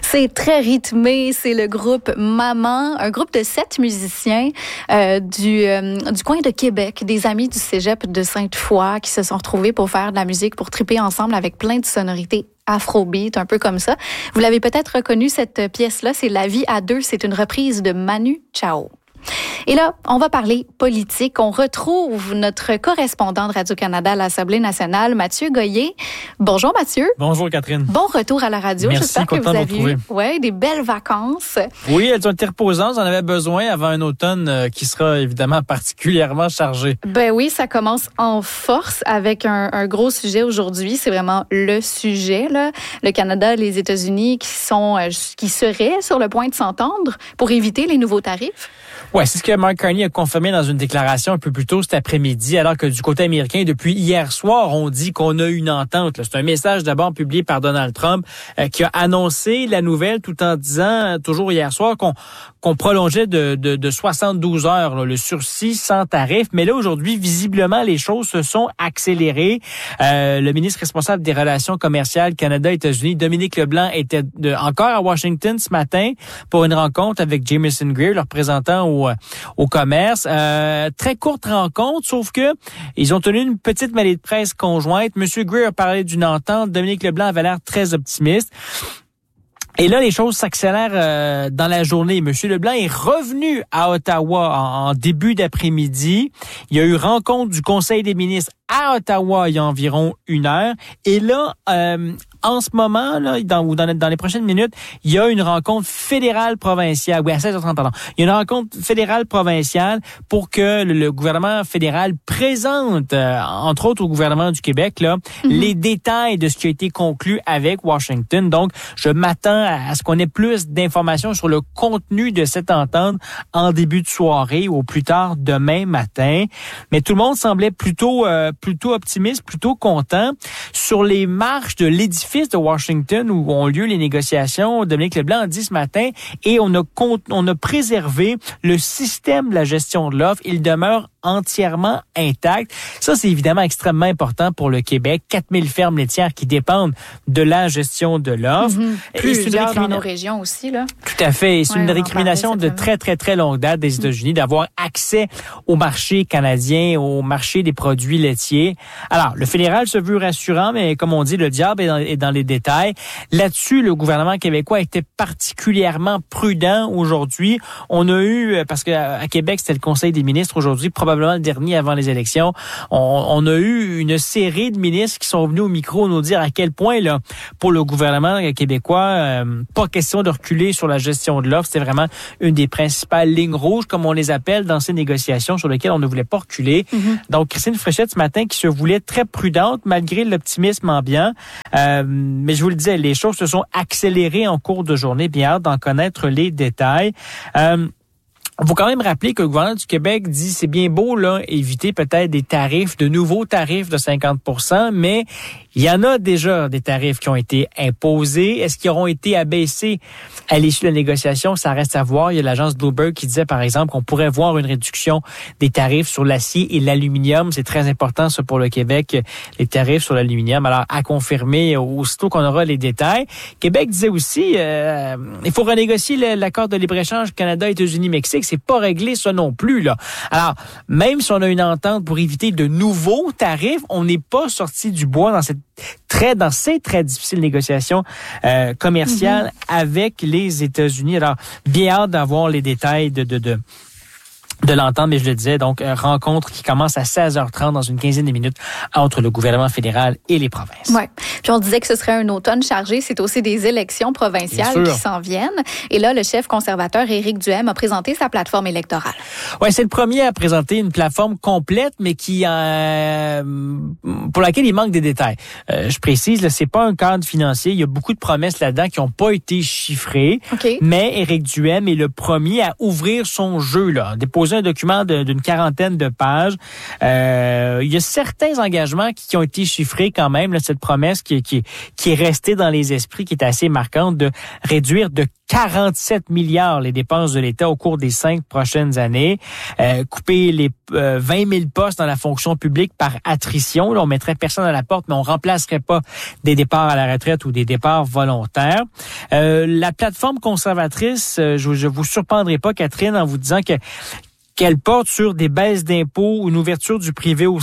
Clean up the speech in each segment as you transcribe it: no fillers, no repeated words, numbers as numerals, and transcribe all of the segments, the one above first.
C'est très rythmé. C'est le groupe Maman, un groupe de 7 musiciens du coin de Québec, des amis du cégep de Sainte-Foy qui se sont retrouvés pour faire de la musique, pour triper ensemble avec plein de sonorités afrobeat, un peu comme ça. Vous l'avez peut-être reconnu, cette pièce-là, c'est La vie à deux. C'est une reprise de Manu Chao. Et là, on va parler politique. On retrouve notre correspondant de Radio-Canada à l'Assemblée nationale, Mathieu Goyer. Bonjour Mathieu. Bonjour Catherine. Bon retour à la radio. Merci, j'espère que vous avez eu des belles vacances. Oui, elles ont été reposantes. J'en avais besoin avant un automne qui sera évidemment particulièrement chargé. Ben oui, ça commence en force avec un gros sujet aujourd'hui. C'est vraiment le sujet, là. Le Canada, les États-Unis qui seraient sur le point de s'entendre pour éviter les nouveaux tarifs. Ouais, c'est ce que Mark Carney a confirmé dans une déclaration un peu plus tôt cet après-midi, alors que du côté américain, depuis hier soir, on dit qu'on a une entente. C'est un message d'abord publié par Donald Trump qui a annoncé la nouvelle tout en disant, toujours hier soir, qu'on prolongeait de 72 heures là, le sursis sans tarif. Mais là, aujourd'hui, visiblement, les choses se sont accélérées. Le ministre responsable des relations commerciales Canada-États-Unis, Dominique Leblanc, était encore à Washington ce matin pour une rencontre avec Jamieson Greer, le représentant au commerce. Très courte rencontre, sauf que ils ont tenu une petite mêlée de presse conjointe. Monsieur Greer a parlé d'une entente. Dominique Leblanc avait l'air très optimiste. Et là, les choses s'accélèrent dans la journée. Monsieur Leblanc est revenu à Ottawa en début d'après-midi. Il y a eu rencontre du Conseil des ministres à Ottawa il y a environ 1 heure. Et là, en ce moment, là, dans les prochaines minutes, il y a une rencontre fédérale provinciale. Oui, à 16h30, pardon. Il y a une rencontre fédérale provinciale pour que le gouvernement fédéral présente, entre autres au gouvernement du Québec, là, les détails de ce qui a été conclu avec Washington. Donc, je m'attends à ce qu'on ait plus d'informations sur le contenu de cette entente en début de soirée ou au plus tard demain matin. Mais tout le monde semblait plutôt optimiste, plutôt content. Sur les marches de l'édifice de Washington où ont lieu les négociations, Dominique Leblanc a dit ce matin, et on a préservé le système de la gestion de l'offre. Il demeure entièrement intact. Ça, c'est évidemment extrêmement important pour le Québec. 4000 fermes laitières qui dépendent de la gestion de l'offre. Plusieurs dans nos régions aussi, là. Tout à fait. C'est une récrimination de très, très, très longue date des États-Unis d'avoir accès au marché canadien, au marché des produits laitiers. Alors, le fédéral se veut rassurant, mais comme on dit, le diable est dans les détails. Là-dessus, le gouvernement québécois était particulièrement prudent aujourd'hui. On a eu, parce qu'à Québec, c'était le Conseil des ministres aujourd'hui, probablement le dernier avant les élections, on a eu une série de ministres qui sont venus au micro nous dire à quel point, là, pour le gouvernement québécois, pas question de reculer sur la gestion de l'offre. C'était vraiment une des principales lignes rouges, comme on les appelle, dans ces négociations sur lesquelles on ne voulait pas reculer. Donc, Christine Fréchette, ce matin, qui se voulait très prudente, malgré l'optimisme ambiant. Mais je vous le disais, les choses se sont accélérées en cours de journée. Bien hâte d'en connaître les détails. Il faut quand même rappeler que le gouvernement du Québec dit c'est bien beau là éviter peut-être de nouveaux tarifs de 50%, mais il y en a déjà des tarifs qui ont été imposés. Est-ce qu'ils auront été abaissés à l'issue de la négociation? Ça reste à voir. Il y a l'agence Bloomberg qui disait, par exemple, qu'on pourrait voir une réduction des tarifs sur l'acier et l'aluminium. C'est très important, ça, pour le Québec, les tarifs sur l'aluminium. Alors, à confirmer aussitôt qu'on aura les détails. Québec disait aussi, il faut renégocier l'accord de libre-échange Canada-États-Unis-Mexique. C'est pas réglé, ça non plus, là. Alors, même si on a une entente pour éviter de nouveaux tarifs, on n'est pas sorti du bois dans ces très difficiles négociations commerciales avec les États-Unis. Alors, bien hâte d'avoir les détails de l'entente, mais je le disais, donc rencontre qui commence à 16h30 dans une quinzaine de minutes entre le gouvernement fédéral et les provinces. Ouais. Puis on disait que ce serait un automne chargé, c'est aussi des élections provinciales qui s'en viennent. Et là, le chef conservateur Éric Duhaime a présenté sa plateforme électorale. Ouais, c'est le premier à présenter une plateforme complète, mais qui pour laquelle il manque des détails. Je précise, là, c'est pas un cadre financier. Il y a beaucoup de promesses là-dedans qui n'ont pas été chiffrées. Okay. Mais Éric Duhaime est le premier à ouvrir son jeu, là, déposer déposé un document d'une quarantaine de pages. Il y a certains engagements qui ont été chiffrés quand même, là, cette promesse qui est restée dans les esprits, qui est assez marquante, de réduire de 47 milliards les dépenses de l'État au cours des 5 prochaines années, couper les 20 000 postes dans la fonction publique par attrition. Là, on mettrait personne à la porte, mais on remplacerait pas des départs à la retraite ou des départs volontaires. La plateforme conservatrice, je vous surprendrai pas, Catherine, en vous disant qu'elle porte sur des baisses d'impôts ou une ouverture du privé au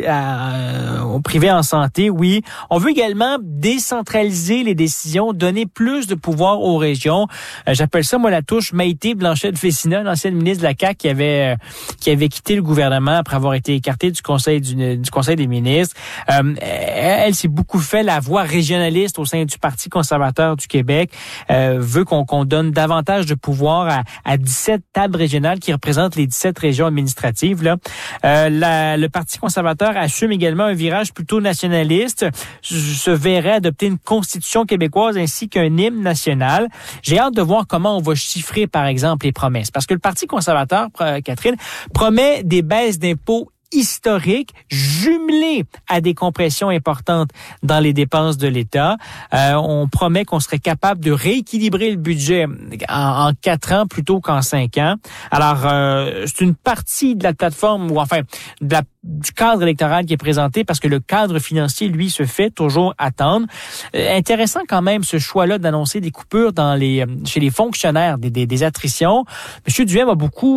privé en santé, oui. On veut également décentraliser les décisions, donner plus de pouvoir aux régions. J'appelle ça, moi, la touche Maïté Blanchette-Fessina, l'ancienne ministre de la CAQ qui avait quitté le gouvernement après avoir été écartée du Conseil des ministres. Elle s'est beaucoup fait la voix régionaliste au sein du Parti conservateur du Québec, veut qu'on donne davantage de pouvoir à 17 tables régionales qui représentent les 17 régions administratives. Là. Le Parti conservateur assume également un virage plutôt nationaliste, se verrait adopter une constitution québécoise ainsi qu'un hymne national. J'ai hâte de voir comment on va chiffrer, par exemple, les promesses. Parce que le Parti conservateur, Catherine, promet des baisses d'impôts historique, jumelé à des compressions importantes dans les dépenses de l'État. On promet qu'on serait capable de rééquilibrer le budget en 4 ans plutôt qu'en 5 ans. Alors, c'est une partie de la plateforme, ou enfin, du cadre électoral qui est présenté, parce que le cadre financier, lui, se fait toujours attendre. Intéressant quand même ce choix-là d'annoncer des coupures chez les fonctionnaires, des attritions. M. Duhem a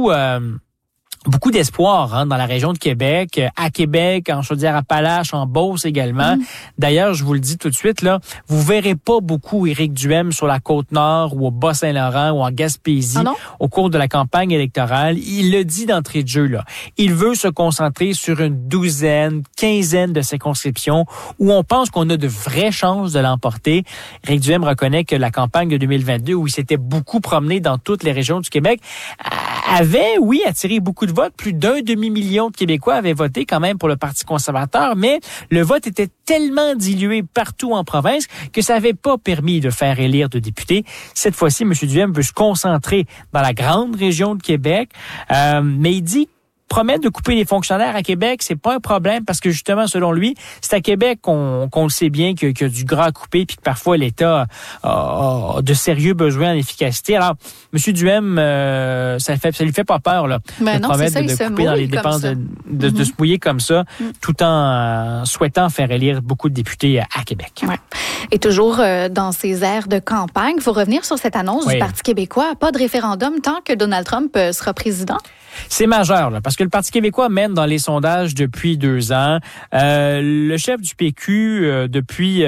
beaucoup d'espoir dans la région de Québec, à Québec, en Chaudière-Appalaches, en Beauce également. D'ailleurs, je vous le dis tout de suite, là, vous verrez pas beaucoup Éric Duhem sur la Côte-Nord ou au Bas-Saint-Laurent ou en Gaspésie au cours de la campagne électorale. Il le dit d'entrée de jeu, là. Il veut se concentrer sur une 12aine, 15aine de circonscriptions où on pense qu'on a de vraies chances de l'emporter. Éric Duhem reconnaît que la campagne de 2022, où il s'était beaucoup promené dans toutes les régions du Québec, avait, oui, attiré beaucoup de votes. Plus d'1 demi-million de Québécois avaient voté quand même pour le Parti conservateur, mais le vote était tellement dilué partout en province que ça n'avait pas permis de faire élire de députés. Cette fois-ci, M. Duhem veut se concentrer dans la grande région de Québec, mais il dit promettre de couper les fonctionnaires à Québec, c'est pas un problème parce que justement, selon lui, c'est à Québec qu'on le sait bien qu'il y a du gras à couper puis que parfois l'État a de sérieux besoins en efficacité. Alors, M. Duhem, ça lui fait pas peur là, de promettre de couper dans les dépenses, de se mouiller comme ça, tout en souhaitant faire élire beaucoup de députés à Québec. Ouais. Et toujours dans ces airs de campagne, il faut revenir sur cette annonce du Parti québécois. Pas de référendum tant que Donald Trump sera président. C'est majeur, là, parce que le Parti québécois mène dans les sondages depuis 2 ans. Le chef du PQ, depuis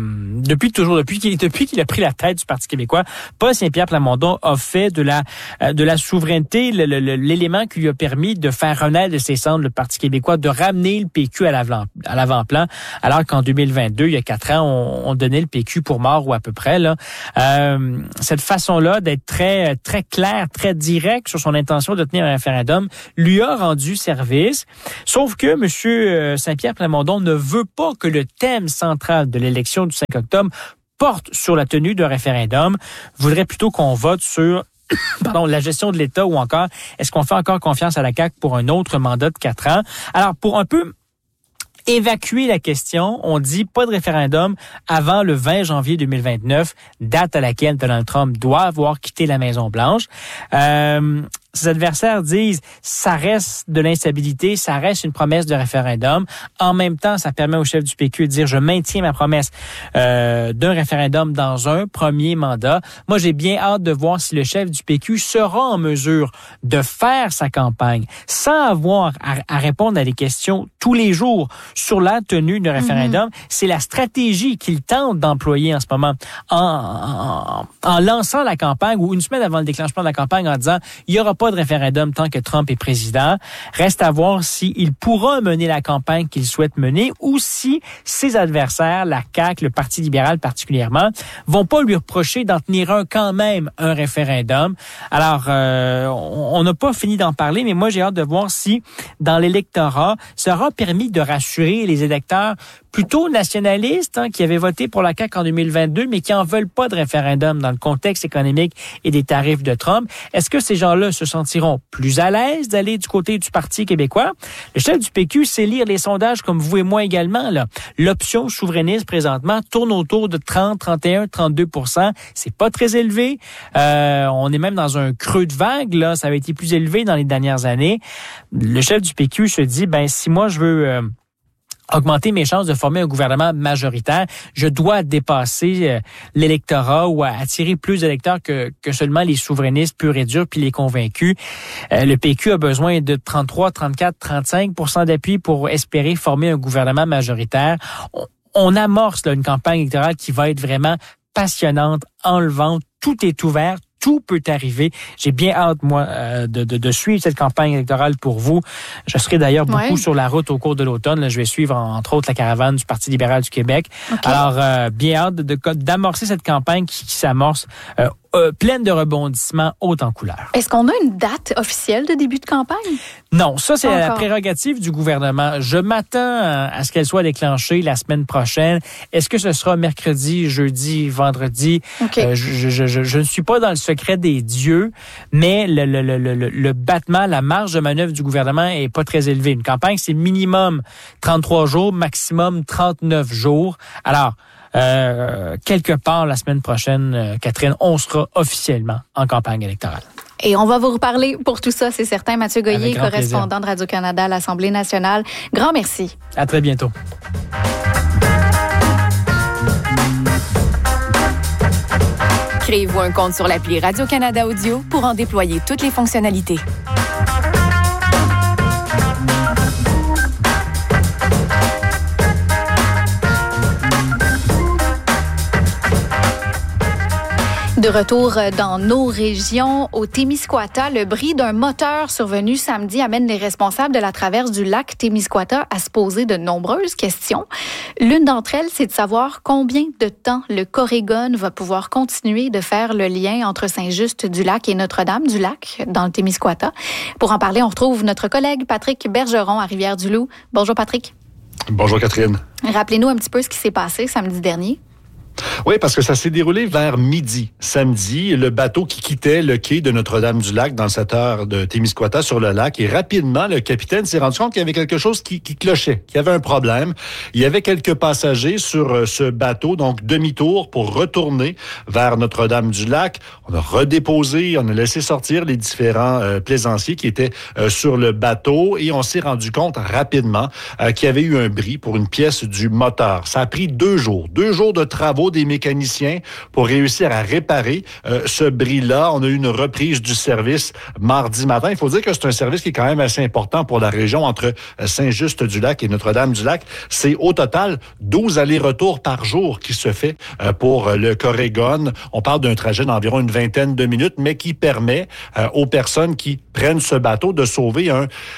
qu'il a pris la tête du Parti québécois, Paul Saint-Pierre Plamondon, a fait de la souveraineté l'élément qui lui a permis de faire renaître de ses cendres le Parti québécois, de ramener le PQ à l'avant-plan, alors qu'en 2022, il y a 4 ans, on donnait le PQ pour mort ou à peu près. Là. Cette façon-là d'être très, très clair, très direct sur son intention de tenir un référendum lui a rendu service. Sauf que M. Saint-Pierre Plamondon ne veut pas que le thème central de l'élection du 5 octobre porte sur la tenue d'un référendum. Voudrait plutôt qu'on vote sur la gestion de l'État ou encore est-ce qu'on fait encore confiance à la CAQ pour un autre mandat de 4 ans. Alors, pour un peu évacuer la question, on dit pas de référendum avant le 20 janvier 2029, date à laquelle Donald Trump doit avoir quitté la Maison-Blanche. Ses adversaires disent ça reste de l'instabilité, ça reste une promesse de référendum. En même temps, ça permet au chef du PQ de dire je maintiens ma promesse d'un référendum dans un premier mandat. Moi, j'ai bien hâte de voir si le chef du PQ sera en mesure de faire sa campagne sans avoir à répondre à des questions tous les jours sur la tenue d'un référendum. C'est la stratégie qu'il tente d'employer en ce moment en lançant la campagne ou une semaine avant le déclenchement de la campagne en disant il y aura pas de référendum tant que Trump est président. Reste à voir s'il pourra mener la campagne qu'il souhaite mener ou si ses adversaires, la CAQ, le Parti libéral particulièrement, vont pas lui reprocher d'en tenir quand même un référendum. Alors, on n'a pas fini d'en parler, mais moi, j'ai hâte de voir si, dans l'électorat, ça aura permis de rassurer les électeurs plutôt nationalistes, qui avaient voté pour la CAQ en 2022, mais qui en veulent pas de référendum dans le contexte économique et des tarifs de Trump. Est-ce que ces gens-là se sentiront plus à l'aise d'aller du côté du Parti québécois? Le chef du PQ sait lire les sondages comme vous et moi également, là. L'option souverainiste présentement tourne autour de 30, 31, 32%. C'est pas très élevé. On est même dans un creux de vague, là. Ça avait été plus élevé dans les dernières années. Le chef du PQ se dit, si moi je veux augmenter mes chances de former un gouvernement majoritaire, je dois dépasser l'électorat ou attirer plus d'électeurs que seulement les souverainistes purs et durs puis les convaincus. Le PQ a besoin de 33, 34, 35% d'appui pour espérer former un gouvernement majoritaire. On amorce là, une campagne électorale qui va être vraiment passionnante, enlevante, tout est ouvert. Tout peut arriver. J'ai bien hâte, moi, de suivre cette campagne électorale pour vous. Je serai d'ailleurs beaucoup sur la route au cours de l'automne. Là, je vais suivre, entre autres, la caravane du Parti libéral du Québec. Okay. Alors, bien hâte d'amorcer cette campagne qui s'amorce pleine de rebondissements haut en couleur. Est-ce qu'on a une date officielle de début de campagne? Non, ça, c'est la prérogative du gouvernement. Je m'attends à ce qu'elle soit déclenchée la semaine prochaine. Est-ce que ce sera mercredi, jeudi, vendredi? Okay. Je ne suis pas dans le secret des dieux, mais le battement, la marge de manœuvre du gouvernement est pas très élevée. Une campagne, c'est minimum 33 jours, maximum 39 jours. Alors, quelque part la semaine prochaine, Catherine, on sera officiellement en campagne électorale. Et on va vous reparler pour tout ça, c'est certain. Mathieu Goyer, correspondant de Radio-Canada à l'Assemblée nationale. Grand merci. À très bientôt. Créez-vous un compte sur l'appli Radio-Canada Audio pour en déployer toutes les fonctionnalités. De retour dans nos régions, au Témiscouata, le bris d'un moteur survenu samedi amène les responsables de la traverse du lac Témiscouata à se poser de nombreuses questions. L'une d'entre elles, c'est de savoir combien de temps le Corégon va pouvoir continuer de faire le lien entre Saint-Just-du-Lac et Notre-Dame-du-Lac dans le Témiscouata. Pour en parler, on retrouve notre collègue Patrick Bergeron à Rivière-du-Loup. Bonjour Patrick. Bonjour Catherine. Rappelez-nous un petit peu ce qui s'est passé samedi dernier. Oui, parce que ça s'est déroulé vers midi, samedi. Le bateau qui quittait le quai de Notre-Dame-du-Lac dans le secteur de Témiscouata sur le lac. Et rapidement, le capitaine s'est rendu compte qu'il y avait quelque chose qui clochait, qu'il y avait un problème. Il y avait quelques passagers sur ce bateau, donc demi-tour pour retourner vers Notre-Dame-du-Lac. On a redéposé, on a laissé sortir les différents plaisanciers qui étaient sur le bateau et on s'est rendu compte rapidement qu'il y avait eu un bris pour une pièce du moteur. Ça a pris 2 jours de travaux des mécaniciens pour réussir à réparer ce bris-là. On a eu une reprise du service mardi matin. Il faut dire que c'est un service qui est quand même assez important pour la région entre Saint-Just-du-Lac et Notre-Dame-du-Lac. C'est au total 12 allers-retours par jour qui se fait pour le Corégon. On parle d'un trajet d'environ une vingtaine de minutes, mais qui permet aux personnes qui prennent ce bateau de sauver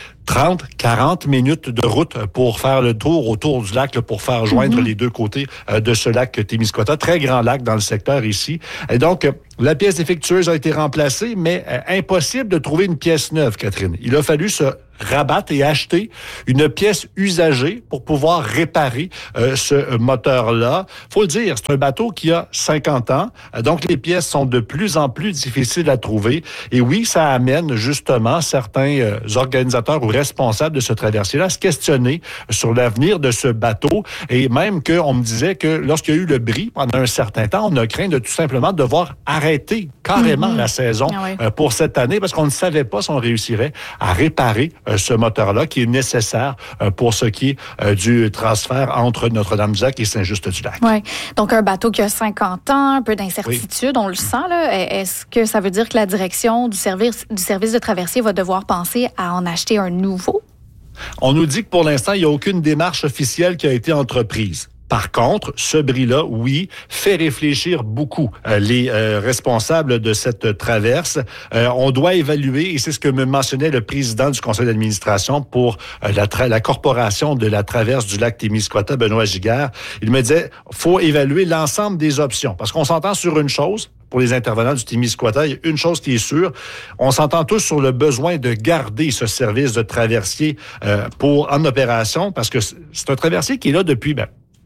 30-40 minutes de route pour faire le tour autour du lac, pour faire joindre les deux côtés de ce lac Témiscouata. Très grand lac dans le secteur ici. Et donc, la pièce défectueuse a été remplacée, mais impossible de trouver une pièce neuve, Catherine. Il a fallu se rabattre et acheter une pièce usagée pour pouvoir réparer ce moteur-là. Faut le dire, c'est un bateau qui a 50 ans, donc les pièces sont de plus en plus difficiles à trouver. Et oui, ça amène justement certains organisateurs ou responsables de ce traversier-là à se questionner sur l'avenir de ce bateau. Et même qu'on me disait que lorsqu'il y a eu le bris pendant un certain temps, on a craint de tout simplement devoir arrêter carrément la saison pour cette année parce qu'on ne savait pas si on réussirait à réparer ce moteur-là qui est nécessaire pour ce qui est du transfert entre Notre-Dame-du-Lac et Saint-Just-du-Lac. Oui. Donc, un bateau qui a 50 ans, un peu d'incertitude, on le sent, là. Est-ce que ça veut dire que la direction du service de traversier va devoir penser à en acheter un nouveau? On nous dit que pour l'instant, il n'y a aucune démarche officielle qui a été entreprise. Par contre, ce bris-là, oui, fait réfléchir beaucoup les responsables de cette traverse. On doit évaluer, et c'est ce que me mentionnait le président du conseil d'administration pour la corporation de la traverse du lac Témiscouata, Benoît Giguère. Il me disait, faut évaluer l'ensemble des options, parce qu'on s'entend sur une chose. Pour les intervenants du Témiscouata, il y a une chose qui est sûre, on s'entend tous sur le besoin de garder ce service de traversier en opération, parce que c'est un traversier qui est là depuis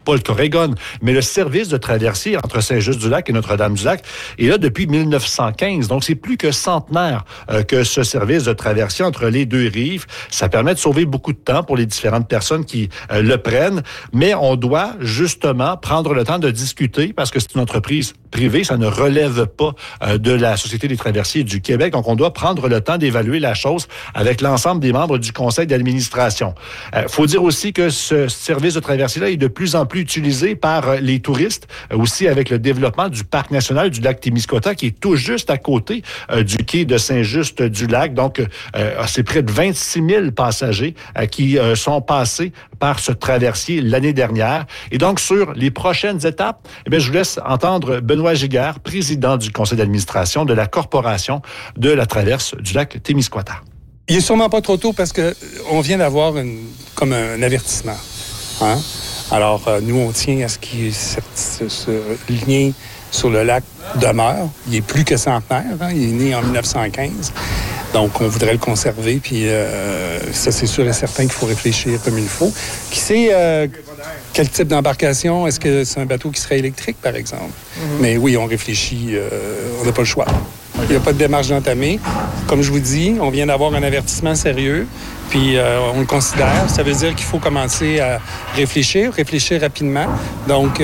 pas le Corégon, mais le service de traversier entre Saint-Just-du-Lac et Notre-Dame-du-Lac est là depuis 1915. Donc, c'est plus que centenaire que ce service de traversier entre les deux rives. Ça permet de sauver beaucoup de temps pour les différentes personnes qui le prennent, mais on doit justement prendre le temps de discuter parce que c'est une entreprise privée, ça ne relève pas de la Société des traversiers du Québec. Donc, on doit prendre le temps d'évaluer la chose avec l'ensemble des membres du conseil d'administration. Faut dire aussi que ce service de traversier-là est de plus en plus utilisé par les touristes, aussi avec le développement du parc national du lac Témiscouata, qui est tout juste à côté du quai de Saint-Just-du-Lac. Donc, c'est près de 26 000 passagers qui sont passés par ce traversier l'année dernière. Et donc, sur les prochaines étapes, je vous laisse entendre Benoît Giguère, président du conseil d'administration de la Corporation de la traverse du lac Témiscouata. Il est sûrement pas trop tôt parce que on vient d'avoir comme un avertissement. Hein? Alors, nous, on tient à ce que ce lien sur le lac demeure. Il est plus que centenaire. Hein? Il est né en 1915. Donc, on voudrait le conserver. Puis, ça, c'est sûr et certain qu'il faut réfléchir comme il faut. Qui sait quel type d'embarcation? Est-ce que c'est un bateau qui serait électrique, par exemple? Mm-hmm. Mais oui, on réfléchit. On n'a pas le choix. Il n'y a pas de démarche d'entamer. Comme je vous dis, on vient d'avoir un avertissement sérieux, puis on le considère. Ça veut dire qu'il faut commencer à réfléchir rapidement. Donc,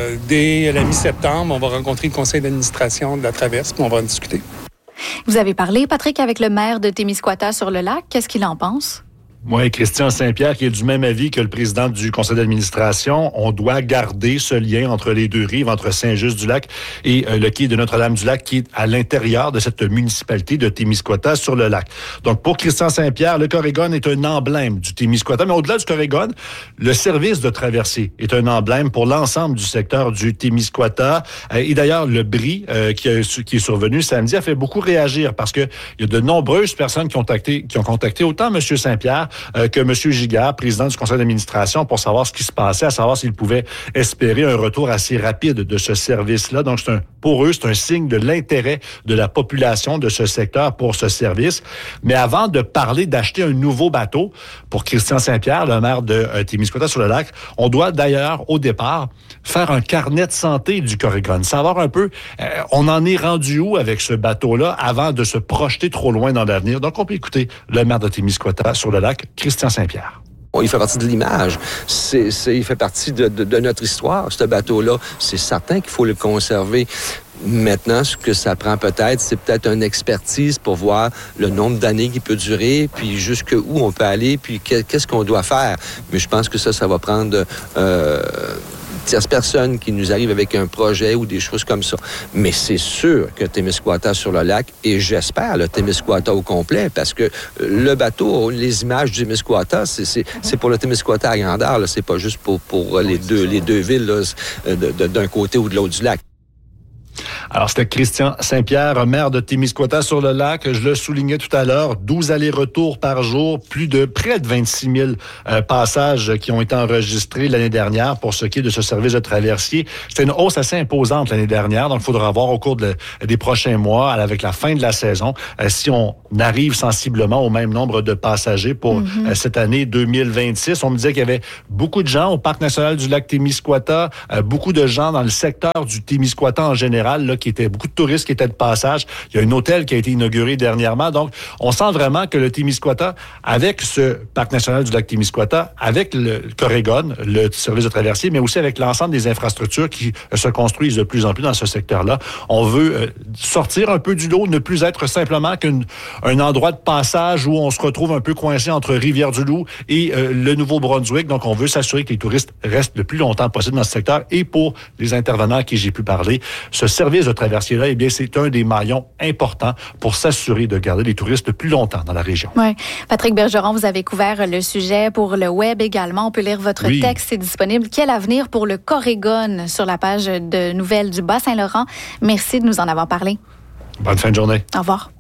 dès la mi-septembre, on va rencontrer le conseil d'administration de la traverse, puis on va en discuter. Vous avez parlé, Patrick, avec le maire de Témiscouata sur le lac. Qu'est-ce qu'il en pense? Oui, Christian Saint-Pierre, qui est du même avis que le président du conseil d'administration, on doit garder ce lien entre les deux rives, entre Saint-Just-du-Lac et le quai de Notre-Dame-du-Lac, qui est à l'intérieur de cette municipalité de Témiscouata sur le lac. Donc, pour Christian Saint-Pierre, le Corégon est un emblème du Témiscouata, mais au-delà du Corégon, le service de traversée est un emblème pour l'ensemble du secteur du Témiscouata. Et d'ailleurs, le bris qui est survenu samedi a fait beaucoup réagir parce que il y a de nombreuses personnes qui ont contacté autant M. Saint-Pierre que M. Giguère, président du conseil d'administration, pour savoir ce qui se passait, à savoir s'il pouvait espérer un retour assez rapide de ce service-là. Donc, pour eux, c'est un signe de l'intérêt de la population de ce secteur pour ce service. Mais avant de parler d'acheter un nouveau bateau, pour Christian Saint-Pierre, le maire de Témiscouata-sur-le-Lac, on doit d'ailleurs, au départ, faire un carnet de santé du Corégon. Savoir un peu, on en est rendu où avec ce bateau-là avant de se projeter trop loin dans l'avenir. Donc, on peut écouter le maire de Témiscouata-sur-le-Lac, Christian Saint-Pierre. Il fait partie de l'image. Il fait partie de notre histoire, ce bateau-là. C'est certain qu'il faut le conserver. Maintenant, ce que ça prend peut-être, c'est peut-être une expertise pour voir le nombre d'années qui peut durer, puis jusqu'où on peut aller, puis qu'est-ce qu'on doit faire. Mais je pense que ça va prendre tierce personne qui nous arrive avec un projet ou des choses comme ça. Mais c'est sûr que Témiscouata sur le lac, et j'espère le Témiscouata au complet, parce que le bateau, les images du Témiscouata, c'est pour le Témiscouata à grandeur, là. C'est pas juste pour les deux villes là, d'un côté ou de l'autre du lac. Alors, c'était Christian Saint-Pierre, maire de Témiscouata-sur-le-Lac. Je le soulignais tout à l'heure, 12 allers-retours par jour, près de 26 000 passages qui ont été enregistrés l'année dernière pour ce qui est de ce service de traversier. C'était une hausse assez imposante l'année dernière, donc il faudra voir au cours des prochains mois, avec la fin de la saison, si on arrive sensiblement au même nombre de passagers pour cette année 2026. On me disait qu'il y avait beaucoup de gens au Parc national du lac Témiscouata, beaucoup de gens dans le secteur du Témiscouata en général, là, beaucoup de touristes qui étaient de passage. Il y a un hôtel qui a été inauguré dernièrement. Donc, on sent vraiment que le Témiscouata, avec ce Parc national du lac Témiscouata, avec le Corégon, le service de traversier, mais aussi avec l'ensemble des infrastructures qui se construisent de plus en plus dans ce secteur-là, on veut sortir un peu du lot, ne plus être simplement qu'un endroit de passage où on se retrouve un peu coincé entre Rivière-du-Loup et le Nouveau-Brunswick. Donc, on veut s'assurer que les touristes restent le plus longtemps possible dans ce secteur. Et pour les intervenants à qui j'ai pu parler, ce service de traversier-là, eh bien, c'est un des maillons importants pour s'assurer de garder les touristes plus longtemps dans la région. Oui. Patrick Bergeron, vous avez couvert le sujet pour le web également. On peut lire votre texte, c'est disponible. Quel avenir pour le Corégon sur la page de nouvelles du Bas-Saint-Laurent? Merci de nous en avoir parlé. Bonne fin de journée. Au revoir.